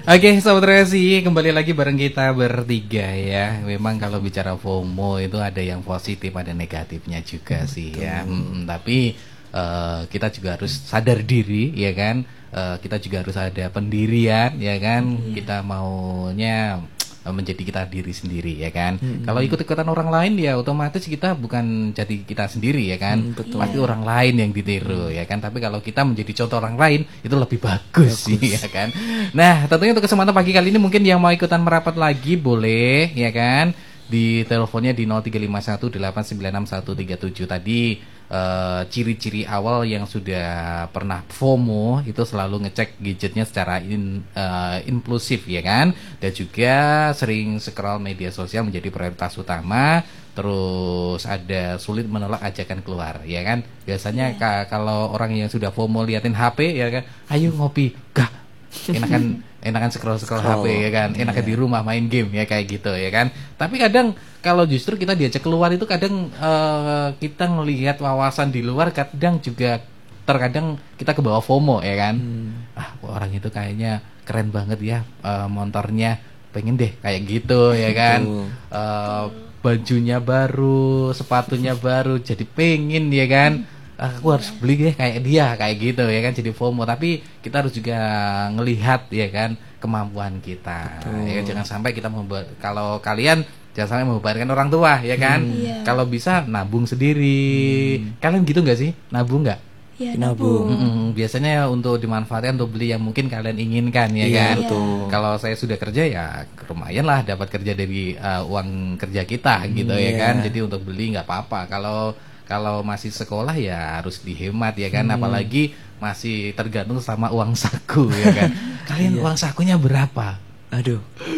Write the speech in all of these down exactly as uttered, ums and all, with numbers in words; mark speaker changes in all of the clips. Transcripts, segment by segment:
Speaker 1: Oke, Sobat Resi, kembali lagi bareng kita bertiga ya. Memang kalau bicara FOMO itu ada yang positif, ada negatifnya juga hmm, sih ya. Hmm, tapi uh, kita juga harus sadar diri ya kan. Uh, kita juga harus ada pendirian ya kan. Hmm. Kita maunya menjadi kita diri sendiri ya kan. Hmm. Kalau ikut-ikutan orang lain ya otomatis kita bukan jadi kita sendiri ya kan. Hmm, betul. Pasti orang lain yang ditiru hmm. ya kan. Tapi kalau kita menjadi contoh orang lain itu lebih bagus, bagus. sih ya kan. Nah, tentunya untuk kesempatan pagi kali ini mungkin yang mau ikutan merapat lagi boleh ya kan. Di teleponnya di nol tiga lima satu delapan sembilan enam satu tiga tujuh tadi. Uh, ciri-ciri awal yang sudah pernah FOMO itu selalu ngecek gadgetnya secara in, uh, inklusif ya kan, dan juga sering scroll media sosial menjadi prioritas utama, terus ada sulit menolak ajakan keluar ya kan. Biasanya yeah. ka- kalau orang yang sudah FOMO liatin H P ya kan, ayo ngopi, gah enakan enakan scroll scroll H P ya kan, enakan yeah. di rumah main game ya kayak gitu ya kan. Tapi kadang kalau justru kita diajak keluar itu kadang uh, kita ngelihat wawasan di luar, kadang juga terkadang kita ke bawah FOMO ya kan. Hmm. Ah, orang itu kayaknya keren banget ya uh, motornya, pengen deh kayak gitu ya kan. Uh, bajunya baru, sepatunya baru, jadi pengen ya kan. Aku harus beli deh kayak dia, kayak gitu ya kan, jadi FOMO. Tapi kita harus juga ngelihat ya kan kemampuan kita. Betul. Ya, jangan sampai kita membuat, kalau kalian jangan sampai membebankan orang tua ya kan. Hmm. Yeah. Kalau bisa nabung sendiri. Hmm. Kalian gitu nggak sih? Nabung nggak?
Speaker 2: Ya, nabung.
Speaker 1: Mm-mm. Biasanya untuk dimanfaatkan untuk beli yang mungkin kalian inginkan ya yeah, kan.
Speaker 2: Betul.
Speaker 1: Kalau saya sudah kerja ya lumayan lah dapat kerja dari uh, uang kerja kita gitu hmm, ya yeah. kan. Jadi untuk beli nggak apa-apa. Kalau Kalau masih sekolah ya harus dihemat ya kan, hmm. apalagi masih tergantung sama uang saku ya kan. Kalian iya. uang sakunya berapa?
Speaker 2: Aduh,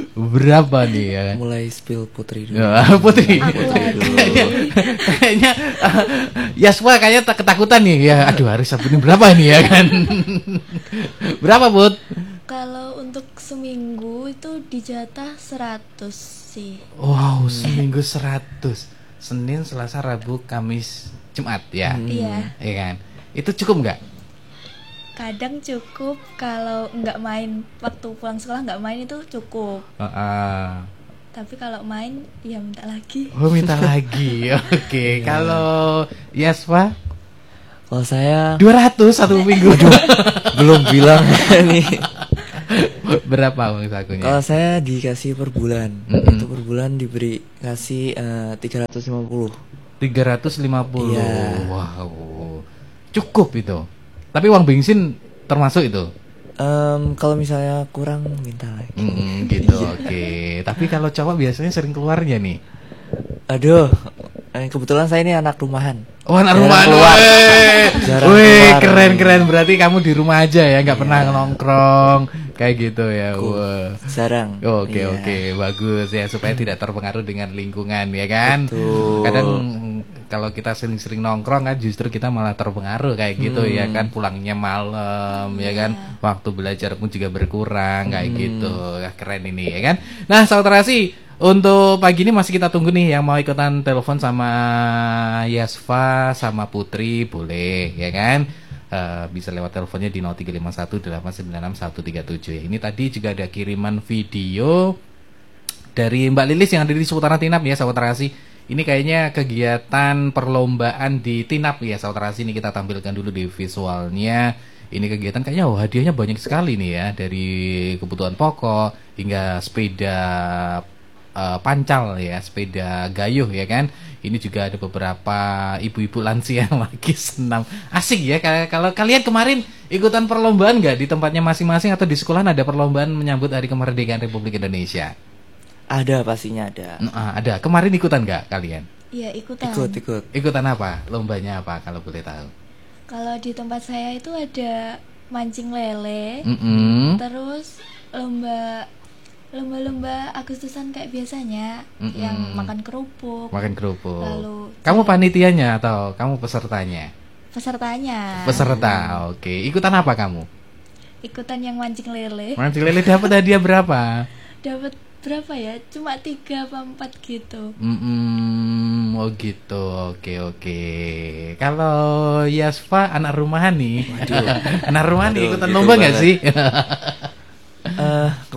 Speaker 1: berapa nih ya?
Speaker 2: Mulai spill Putri dulu.
Speaker 1: Ya, Putri. Kayaknya, kayaknya uh, Yaswa kayaknya tak ketakutan nih ya. Aduh, harus sabunin berapa nih ya kan? Berapa, Put?
Speaker 3: Kalau untuk seminggu itu dijatah seratus sih.
Speaker 1: Wow, seminggu seratus. Senin, Selasa, Rabu, Kamis, Jumat ya.
Speaker 3: Iya.
Speaker 1: Iya kan? Itu cukup nggak?
Speaker 3: Kadang cukup, kalau nggak main waktu pulang sekolah nggak main itu cukup.
Speaker 1: Uh, uh.
Speaker 3: Tapi kalau main ya minta lagi.
Speaker 1: Oh, minta lagi. Oke. Okay. Yeah. Kalau Yaswa?
Speaker 2: Kalau saya
Speaker 1: dua ratus satu minggu.
Speaker 2: Belum bilang nih.
Speaker 1: Berapa uang sakunya?
Speaker 2: Kalau saya dikasih per bulan. Mm-hmm. Itu per bulan diberi kasih uh, tiga ratus lima puluh.
Speaker 1: tiga ratus lima puluh.
Speaker 2: Iya.
Speaker 1: Wow. Cukup itu. Tapi uang bensin termasuk itu?
Speaker 2: Um, kalau misalnya kurang minta lagi.
Speaker 1: Mm, gitu. Oke. Okay. Tapi kalau cowok biasanya sering keluarnya nih.
Speaker 2: Aduh, kebetulan saya ini anak rumahan.
Speaker 1: Oh, anak rumahan. Wih, keren-keren. Berarti kamu di rumah aja ya, nggak yeah. pernah nongkrong kayak gitu ya. Wah.
Speaker 2: Jarang.
Speaker 1: Oke,
Speaker 2: yeah.
Speaker 1: oke, bagus ya, supaya tidak terpengaruh dengan lingkungan ya kan.
Speaker 2: Betul.
Speaker 1: Kadang kalau kita sering-sering nongkrong kan justru kita malah terpengaruh kayak gitu hmm. ya kan, pulangnya malam yeah. ya kan, waktu belajar pun juga berkurang kayak hmm. gitu. Ya, keren ini ya kan. Nah, Saudara Rasi, untuk pagi ini masih kita tunggu nih yang mau ikutan telepon sama Yasva sama Putri, boleh ya kan. Uh, bisa lewat teleponnya di nol tiga lima satu delapan sembilan enam satu tiga tujuh ya. Ini tadi juga ada kiriman video dari Mbak Lilis yang ada di seputaran Tinap ya, Saudara Rasi. Ini kayaknya kegiatan perlombaan di Tinap ya, Saudara Rasi. Ini kita tampilkan dulu di visualnya. Ini kegiatan kayaknya oh, hadiahnya banyak sekali nih ya, dari kebutuhan pokok hingga sepeda Uh, pancal ya, sepeda gayuh ya kan. Ini juga ada beberapa ibu-ibu lansia yang lagi senam. Asik ya. Kalau kalian kemarin ikutan perlombaan nggak di tempatnya masing-masing atau di sekolah ada perlombaan menyambut Hari Kemerdekaan Republik Indonesia?
Speaker 2: Ada, pastinya ada.
Speaker 1: Nah, ada. Kemarin ikutan nggak kalian?
Speaker 3: Iya, ikutan.
Speaker 2: Ikut, ikut.
Speaker 1: Ikutan apa? Lombanya apa kalau boleh tahu?
Speaker 3: Kalau di tempat saya itu ada mancing lele,
Speaker 1: mm-hmm.
Speaker 3: terus lomba lomba-lomba Agustusan kayak biasanya, mm-mm. yang makan kerupuk.
Speaker 1: Makan kerupuk.
Speaker 3: Lalu
Speaker 1: kamu panitianya atau kamu pesertanya?
Speaker 3: Pesertanya.
Speaker 1: Peserta, oke. Okay. Ikutan apa kamu?
Speaker 3: Ikutan yang mancing lele.
Speaker 1: Mancing lele dapat hadiah berapa?
Speaker 3: Dapat berapa ya? Cuma tiga apa empat gitu.
Speaker 1: Mm-mm. Oh gitu, oke oke. Kalau Yasva anak rumahan nih. Waduh. Anak rumahan nih ikutan lomba nggak sih?
Speaker 2: Uh,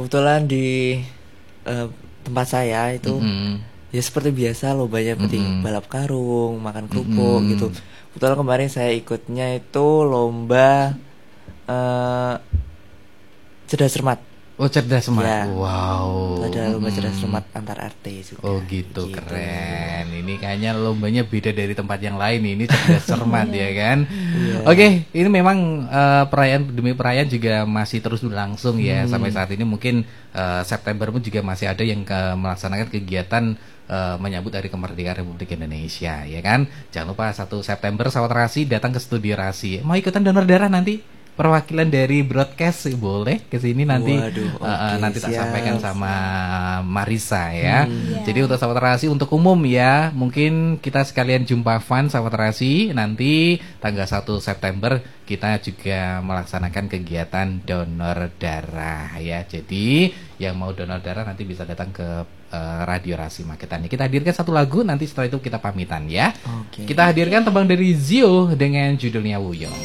Speaker 2: kebetulan di uh, tempat saya itu
Speaker 1: Mm-hmm.
Speaker 2: ya seperti biasa lombanya seperti
Speaker 1: Mm-hmm.
Speaker 2: balap karung, makan kerupuk
Speaker 1: Mm-hmm.
Speaker 2: gitu. Kebetulan kemarin saya ikutnya itu lomba uh, cerdas cermat.
Speaker 1: Oh, cerdas cermat.
Speaker 2: Ya.
Speaker 1: Wow.
Speaker 2: Itu ada lomba
Speaker 1: Mm-hmm.
Speaker 2: cerdas cermat antar R T juga.
Speaker 1: Oh gitu, keren. Ini kayaknya lombanya beda dari tempat yang lain nih. Ini cerdas cermat ya kan.
Speaker 2: Iya.
Speaker 1: Oke, ini memang eh, perayaan demi perayaan juga masih terus berlangsung ya
Speaker 2: Hmm.
Speaker 1: sampai saat ini. Mungkin eh, September pun juga masih ada yang ke- melaksanakan kegiatan eh, menyambut Hari Kemerdekaan Republik Indonesia ya kan. Jangan lupa satu September Sahabat Rasi datang ke studio Rasi. Mau ikutan donor darah nanti? Perwakilan dari broadcast boleh ke sini nanti.
Speaker 2: Waduh,
Speaker 1: Uh, uh,
Speaker 2: oke,
Speaker 1: nanti tak
Speaker 2: siap.
Speaker 1: sampaikan sama Marisa ya.
Speaker 3: Iya.
Speaker 1: Jadi untuk sahabat Terasi untuk umum ya, mungkin kita sekalian jumpa fun sahabat Terasi nanti tanggal satu September kita juga melaksanakan kegiatan donor darah ya. Jadi yang mau donor darah nanti bisa datang ke uh, Radio Rasi Magetan. Kita hadirkan satu lagu, nanti setelah itu kita pamitan ya.
Speaker 2: Oke.
Speaker 1: Kita hadirkan tembang dari Zio dengan judulnya Wuyong.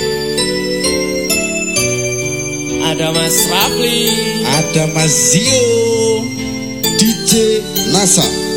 Speaker 4: Ada Mas Rafli,
Speaker 5: ada Mas Zio, D J Nasa.